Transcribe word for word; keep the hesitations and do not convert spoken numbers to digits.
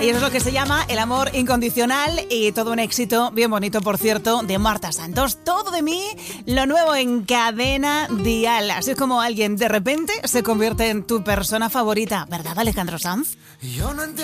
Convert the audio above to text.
Y eso es lo que se llama El amor incondicional, y todo un éxito bien bonito, por cierto, de Marta Santos. Todo de mí, lo nuevo en Cadena Dial. Así es como alguien de repente se convierte en tu persona favorita, ¿verdad, Alejandro Sanz? Yo no entiendo